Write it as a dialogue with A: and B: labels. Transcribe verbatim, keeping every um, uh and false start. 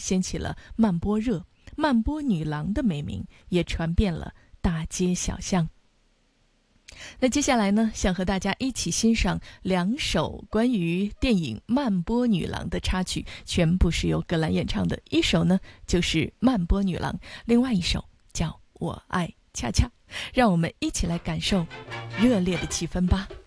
A: 掀起了慢波热，慢波女郎的美名也传遍了大街小巷。那接下来呢，想和大家一起欣赏两首关于电影《慢波女郎》的插曲，全部是由葛兰演唱的。一首呢就是《慢波女郎》，另外一首叫《我爱恰恰》，让我们一起来感受热烈的气氛吧。